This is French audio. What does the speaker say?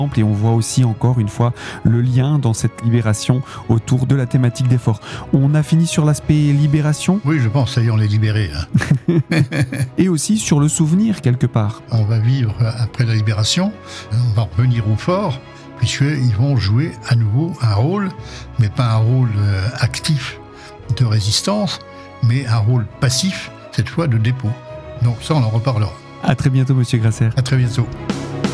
Et on voit aussi encore une fois le lien dans cette libération autour de la thématique des forts. On a fini sur l'aspect libération. Oui, je pense, ça y est, on est libéré. Et aussi sur le souvenir quelque part. On va vivre après la libération, on va revenir au fort, puisqu'ils vont jouer à nouveau un rôle, mais pas un rôle actif de résistance, mais un rôle passif, cette fois de dépôt. Donc ça, on en reparlera. À très bientôt, Monsieur Grasser. À très bientôt.